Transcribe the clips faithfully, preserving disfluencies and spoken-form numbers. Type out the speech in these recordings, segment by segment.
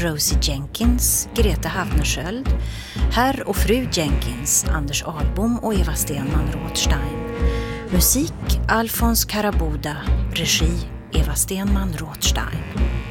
Rosie Jenkins, Greta Havnersköld, herr och fru Jenkins, Anders Ahlbom och Eva Stenman Rothstein. Musik Alfons Karabuda, regi Eva Stenman Rothstein.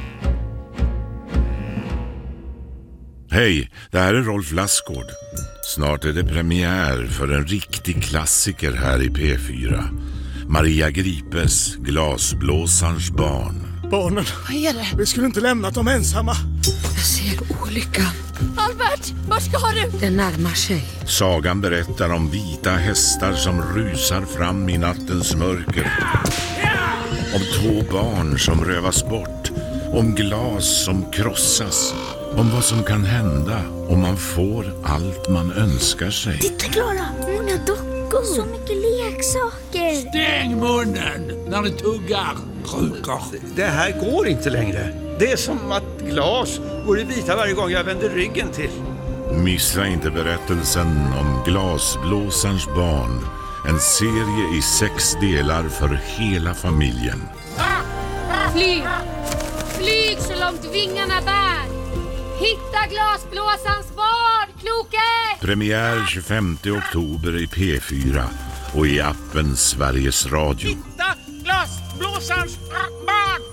Hej, det här är Rolf Lassgård. Snart är det premiär för en riktig klassiker här i P fyra. Maria Gripes, Glasblåsarens barn. Barnen, vad är det? Vi skulle inte lämnat dem ensamma. Jag ser olyckan. Albert, var ska du? Den närmar sig. Sagan berättar om vita hästar som rusar fram i nattens mörker. Om två barn som rövas bort. Om glas som krossas. Om vad som kan hända om man får allt man önskar sig. Titta Klara, många dockor. Så mycket leksaker. Stäng munnen när du tuggar, krukar. Det här går inte längre. Det är som att glas går i bitar varje gång jag vänder ryggen till. Missa inte berättelsen om Glasblåsarens barn. En serie i sex delar för hela familjen. Flyg! Flyg så långt vingarna bär! Hitta Glasblåsarens barn, Kloke! Premiär tjugofemte oktober i P fyra och i appen Sveriges Radio. Hitta Glasblåsarens barn!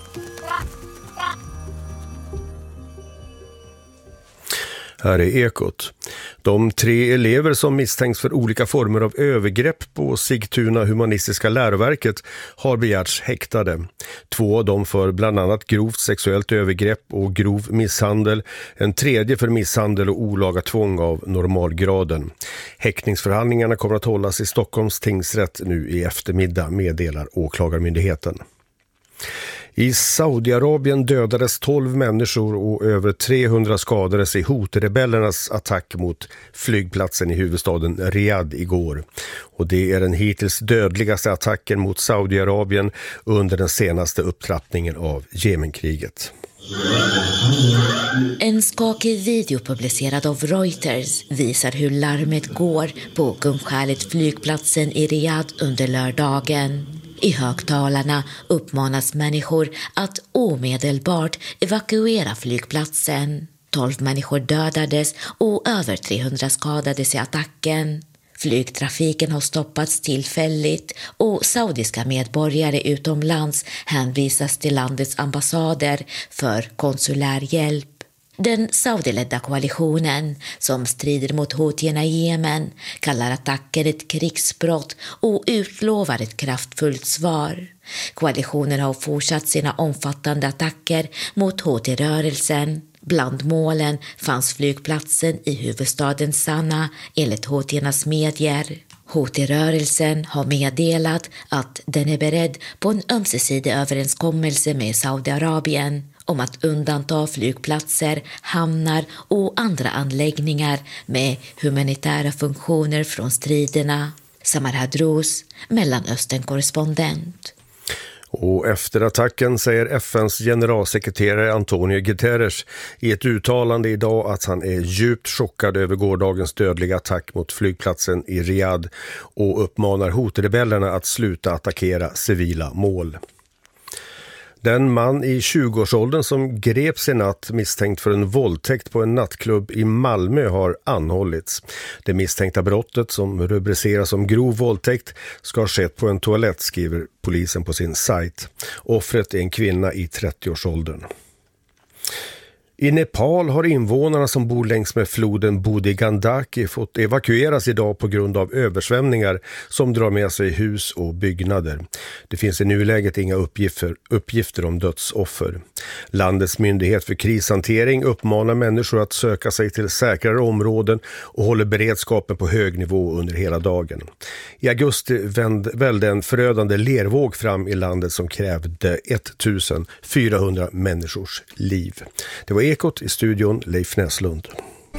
Här är Ekot. De tre elever som misstänks för olika former av övergrepp på Sigtuna humanistiska läroverket har begärts häktade. Två av dem för bland annat grovt sexuellt övergrepp och grov misshandel. En tredje för misshandel och olaga tvång av normalgraden. Häktningsförhandlingarna kommer att hållas i Stockholms tingsrätt nu i eftermiddag, meddelar åklagarmyndigheten. I Saudiarabien dödades tolv människor och över trehundra skadades i Houthi-rebellernas attack mot flygplatsen i huvudstaden Riyadh igår. Och det är den hittills dödligaste attacken mot Saudiarabien under den senaste upptrappningen av Jemenkriget. En skakig video publicerad av Reuters visar hur larmet går på Kungskälet flygplatsen i Riyadh under lördagen. I högtalarna uppmanas människor att omedelbart evakuera flygplatsen. tolv människor dödades och över trehundra skadades i attacken. Flygtrafiken har stoppats tillfälligt och saudiska medborgare utomlands hänvisas till landets ambassader för konsulär hjälp. Den saudiledda koalitionen som strider mot houthierna i Jemen kallar attacken ett krigsbrott och utlovar ett kraftfullt svar. Koalitionen har fortsatt sina omfattande attacker mot Houthi-rörelsen. Bland målen fanns flygplatsen i huvudstaden Sanaa enligt houthiernas medier. Houthi-rörelsen har meddelat att den är beredd på en ömsesidig överenskommelse med Saudiarabien om att undanta flygplatser, hamnar och andra anläggningar med humanitära funktioner från striderna. Samar Hadrous, Mellanöstern-korrespondent. Och efter attacken säger F N:s generalsekreterare Antonio Guterres i ett uttalande idag att han är djupt chockad över gårdagens dödliga attack mot flygplatsen i Riyadh och uppmanar Houthi-rebellerna att sluta attackera civila mål. Den man i tjugoårsåldern som greps i natt misstänkt för en våldtäkt på en nattklubb i Malmö har anhållits. Det misstänkta brottet, som rubriceras som grov våldtäkt, ska ha skett på en toalett, skriver polisen på sin sajt. Offret är en kvinna i trettioårsåldern. I Nepal har invånarna som bor längs med floden Bodhi-Gandaki fått evakueras idag på grund av översvämningar som drar med sig hus och byggnader. Det finns i nuläget inga uppgifter, uppgifter om dödsoffer. Landets myndighet för krishantering uppmanar människor att söka sig till säkrare områden och håller beredskapen på hög nivå under hela dagen. I augusti välde en förödande lervåg fram i landet som krävde ettusenfyrahundra människors liv. Det var Ekot, i studion Leif Näslund.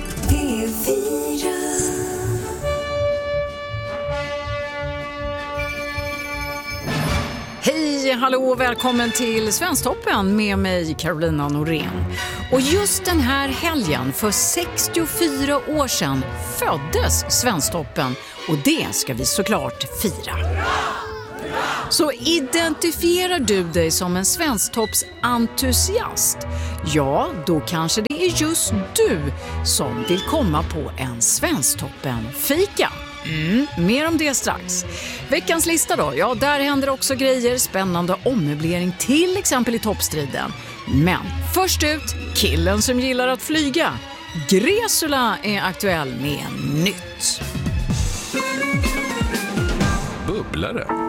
Hej, hallå, välkommen till Svensktoppen med mig Carolina Norén. Och just den här helgen för sextiofyra år sedan föddes Svensktoppen och det ska vi såklart fira. Så identifierar du dig som en Svensktoppsentusiast? Ja, då kanske det är just du som vill komma på en Svensktoppen-fika. Mm, mer om det strax. Veckans lista då, ja där händer också grejer, spännande ommöblering till exempel i toppstriden. Men först ut, killen som gillar att flyga. Gresula är aktuell med nytt. Bubblare.